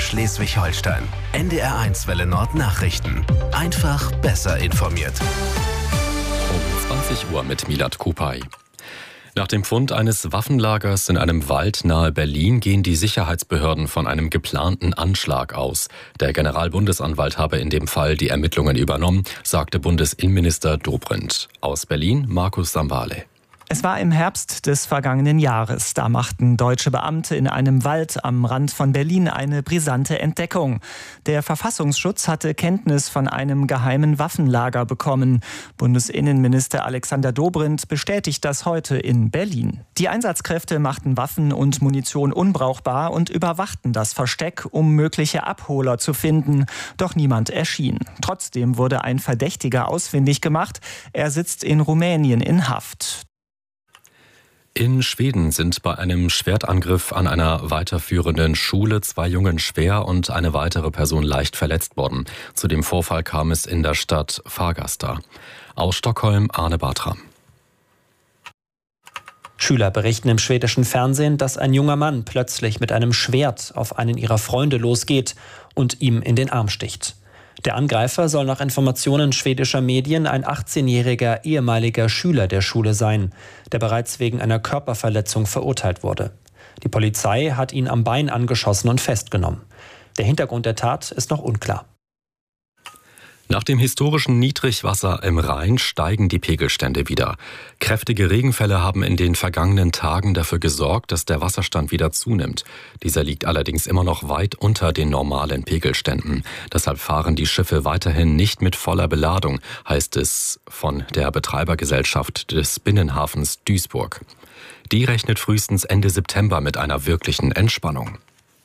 Schleswig-Holstein. NDR1 Welle Nord Nachrichten. Einfach besser informiert. Um 20 Uhr mit Milad Kupay. Nach dem Fund eines Waffenlagers in einem Wald nahe Berlin gehen die Sicherheitsbehörden von einem geplanten Anschlag aus. Der Generalbundesanwalt habe in dem Fall die Ermittlungen übernommen, sagte Bundesinnenminister Dobrindt. Aus Berlin Markus Sambale. Es war im Herbst des vergangenen Jahres. Da machten deutsche Beamte in einem Wald am Rand von Berlin eine brisante Entdeckung. Der Verfassungsschutz hatte Kenntnis von einem geheimen Waffenlager bekommen. Bundesinnenminister Alexander Dobrindt bestätigt das heute in Berlin. Die Einsatzkräfte machten Waffen und Munition unbrauchbar und überwachten das Versteck, um mögliche Abholer zu finden. Doch niemand erschien. Trotzdem wurde ein Verdächtiger ausfindig gemacht. Er sitzt in Rumänien in Haft. In Schweden sind bei einem Schwertangriff an einer weiterführenden Schule 2 Jungen schwer und eine weitere Person leicht verletzt worden. Zu dem Vorfall kam es in der Stadt Fagersta. Aus Stockholm Arne Bartram. Schüler berichten im schwedischen Fernsehen, dass ein junger Mann plötzlich mit einem Schwert auf einen ihrer Freunde losgeht und ihm in den Arm sticht. Der Angreifer soll nach Informationen schwedischer Medien ein 18-jähriger ehemaliger Schüler der Schule sein, der bereits wegen einer Körperverletzung verurteilt wurde. Die Polizei hat ihn am Bein angeschossen und festgenommen. Der Hintergrund der Tat ist noch unklar. Nach dem historischen Niedrigwasser im Rhein steigen die Pegelstände wieder. Kräftige Regenfälle haben in den vergangenen Tagen dafür gesorgt, dass der Wasserstand wieder zunimmt. Dieser liegt allerdings immer noch weit unter den normalen Pegelständen. Deshalb fahren die Schiffe weiterhin nicht mit voller Beladung, heißt es von der Betreibergesellschaft des Binnenhafens Duisburg. Die rechnet frühestens Ende September mit einer wirklichen Entspannung.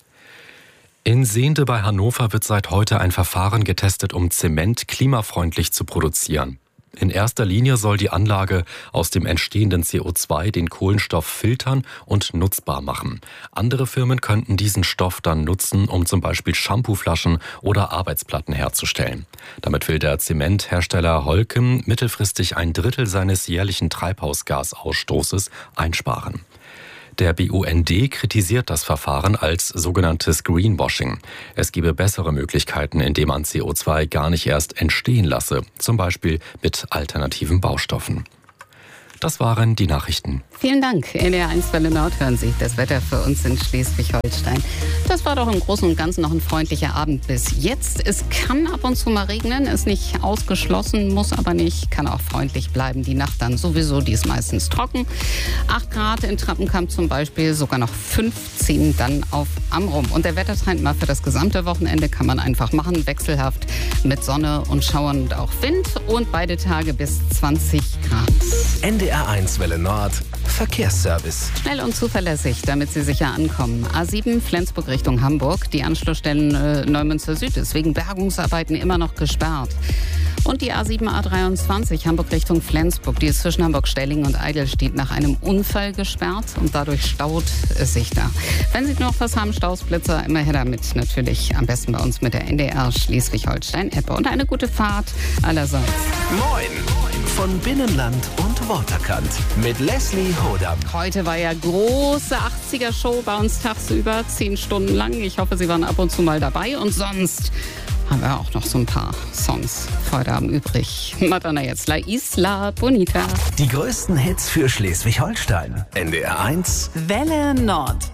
In Sehnde bei Hannover wird seit heute ein Verfahren getestet, um Zement klimafreundlich zu produzieren. In erster Linie soll die Anlage aus dem entstehenden CO2 den Kohlenstoff filtern und nutzbar machen. Andere Firmen könnten diesen Stoff dann nutzen, um zum Beispiel Shampooflaschen oder Arbeitsplatten herzustellen. Damit will der Zementhersteller Holcim mittelfristig 1/3 seines jährlichen Treibhausgasausstoßes einsparen. Der BUND kritisiert das Verfahren als sogenanntes Greenwashing. Es gebe bessere Möglichkeiten, indem man CO2 gar nicht erst entstehen lasse, zum Beispiel mit alternativen Baustoffen. Das waren die Nachrichten. Vielen Dank. NDR1 Welle Nord hören Sie das Wetter für uns in Schleswig-Holstein. Das war doch im Großen und Ganzen noch ein freundlicher Abend bis jetzt. Es kann ab und zu mal regnen, ist nicht ausgeschlossen, muss aber nicht, kann auch freundlich bleiben. Die Nacht dann sowieso, die ist meistens trocken. 8 Grad in Trappenkamp zum Beispiel, sogar noch 15 dann auf Amrum. Und der Wettertrend mal für das gesamte Wochenende kann man einfach machen, wechselhaft mit Sonne und Schauern und auch Wind und beide Tage bis 20 Grad. NDR1 Welle Nord Verkehrsservice. Schnell und zuverlässig, damit Sie sicher ankommen. A7 Flensburg Richtung Hamburg. Die Anschlussstellen Neumünster Süd ist wegen Bergungsarbeiten immer noch gesperrt. Und die A7 A23 Hamburg Richtung Flensburg. Die ist zwischen Hamburg-Stellingen und Eidelstedt nach einem Unfall gesperrt. Und dadurch staut es sich da. Wenn Sie noch was haben, Stausblitzer, immer her damit. Natürlich am besten bei uns mit der NDR Schleswig-Holstein-App. Und eine gute Fahrt allerseits. Moin von Binnenland und Waterkant mit Leslie Hodam. Heute war ja große 80er-Show bei uns tagsüber, 10 Stunden lang. Ich hoffe, Sie waren ab und zu mal dabei. Und sonst haben wir auch noch so ein paar Songs für heute Abend übrig. Madonna jetzt, La Isla Bonita. Die größten Hits für Schleswig-Holstein. NDR1 Welle Nord.